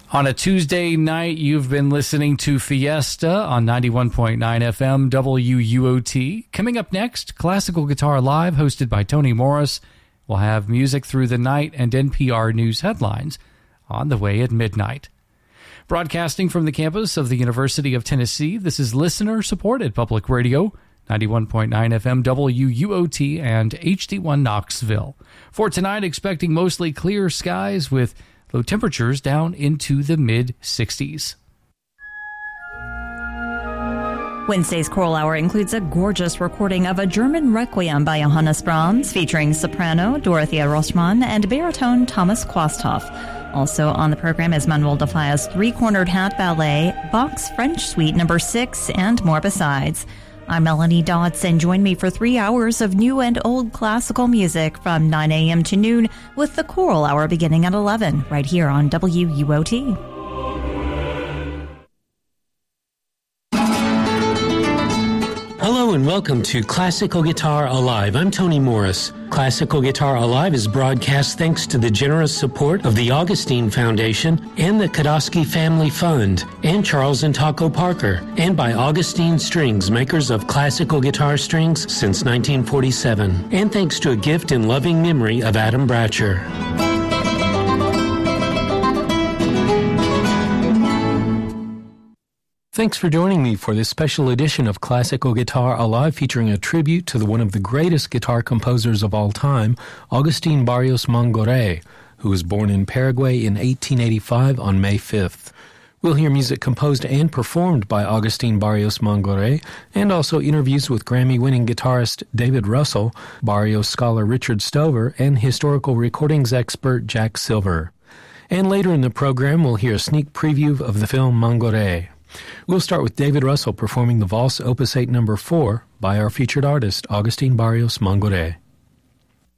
On a Tuesday night, you've been listening to Fiesta on 91.9 FM WUOT. Coming up next, Classical Guitar Live, hosted by Tony Morris. We'll have music through the night and NPR News headlines on the way at midnight. Broadcasting from the campus of the University of Tennessee, this is listener-supported public radio, 91.9 FM WUOT and HD1 Knoxville. For tonight, expecting mostly clear skies with low temperatures down into the mid-60s. Wednesday's Choral Hour includes a gorgeous recording of a German Requiem by Johannes Brahms, featuring soprano Dorothea Rossmann and baritone Thomas Quasthoff. Also on the program is Manuel de Falla's Three-Cornered Hat Ballet, Bach's French Suite No. 6, and more besides. I'm Melanie Dodson. Join me for 3 hours of new and old classical music from 9 a.m. to noon with the Choral Hour beginning at 11, right here on WUOT. Hello and welcome to Classical Guitar Alive. I'm Tony Morris. Classical Guitar Alive is broadcast thanks to the generous support of the Augustine Foundation and the Kodosky Family Fund and Charles and Taco Parker, and by Augustine Strings, makers of classical guitar strings since 1947, and thanks to a gift in loving memory of Adam Bratcher. Thanks for joining me for this special edition of Classical Guitar Alive, featuring a tribute to one of the greatest guitar composers of all time, Agustín Barrios Mangoré, who was born in Paraguay in 1885 on May 5th. We'll hear music composed and performed by Agustín Barrios Mangoré, and also interviews with Grammy-winning guitarist David Russell, Barrios scholar Richard Stover, and historical recordings expert Jack Silver. And later in the program, we'll hear a sneak preview of the film Mangoré. We'll start with David Russell performing the Valse Opus 8 No. 4 by our featured artist, Agustín Barrios Mangoré.